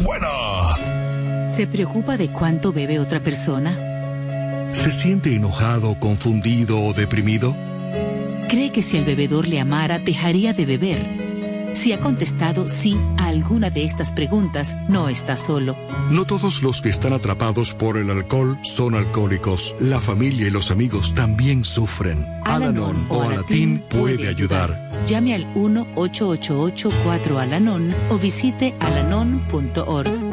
buenas. ¿Se preocupa de cuánto bebe otra persona? ¿Se siente enojado, confundido o deprimido? ¿Cree que si el bebedor le amara, dejaría de beber? Si ha contestado sí a alguna de estas preguntas, no está solo. No todos los que están atrapados por el alcohol son alcohólicos. La familia y los amigos también sufren. Al-Anon o Alatín puede ayudar. Llame al 1-888-4-Al-Anon o visite alanon.org.